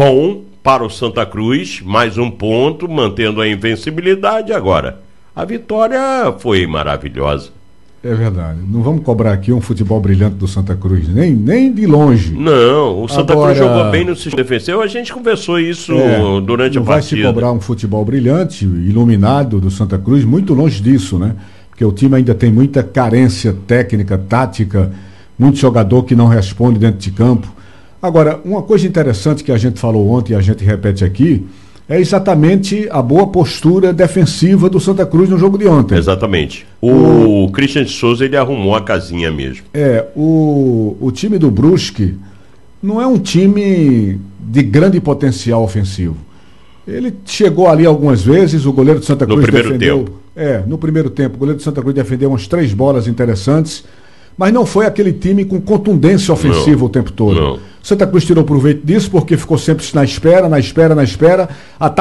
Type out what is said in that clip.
bom para o Santa Cruz, mais um ponto, mantendo a invencibilidade. Agora, a vitória foi maravilhosa. É verdade. Não vamos cobrar aqui um futebol brilhante do Santa Cruz, nem de longe. Não, o Santa Cruz jogou bem no sistema defensivo. A gente conversou isso durante a partida. Não vai se cobrar um futebol brilhante, iluminado do Santa Cruz, muito longe disso, né? Porque o time ainda tem muita carência técnica, tática, muito jogador que não responde dentro de campo. Agora, uma coisa interessante que a gente falou ontem e a gente repete aqui, é exatamente a boa postura defensiva do Santa Cruz no jogo de ontem. Exatamente. O Christian de Souza, ele arrumou a casinha mesmo. O time do Brusque não é um time de grande potencial ofensivo. Ele chegou ali algumas vezes, o goleiro do Santa Cruz defendeu... no primeiro tempo, o goleiro do Santa Cruz defendeu umas 3 bolas interessantes, mas não foi aquele time com contundência ofensiva o tempo todo. Não. Santa Cruz tirou proveito disso porque ficou sempre na espera,